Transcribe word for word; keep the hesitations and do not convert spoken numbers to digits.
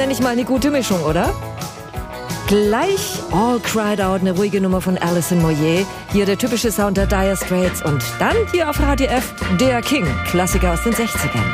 nenne ich mal eine gute Mischung, oder? Gleich All Cried Out, eine ruhige Nummer von Alison Moyet. Hier der typische Sound der Dire Straits und dann hier auf Radio F, der King, Klassiker aus den sechzigern.